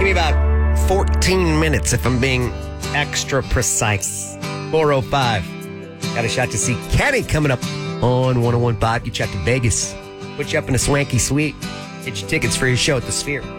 me about 14 minutes if I'm being extra precise. 4:05. Got a shot to see Kenny coming up on 101.5. Get you out to Vegas. Put you up in a swanky suite. Get your tickets for your show at the Sphere.